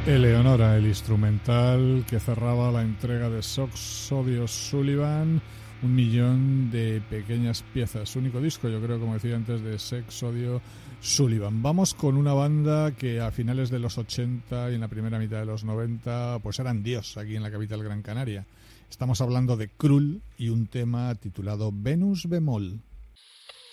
Eleonora, el instrumental que cerraba la entrega de Sex, Audio, Sullivan, 1.000.000 de pequeñas piezas, único disco, yo creo, como decía antes, de Sex, Audio, Sullivan. Vamos con una banda que a finales de los 80 y en la primera mitad de los 90 pues eran dios aquí en la capital Gran Canaria. Estamos hablando de Krull y un tema titulado Venus Bemol.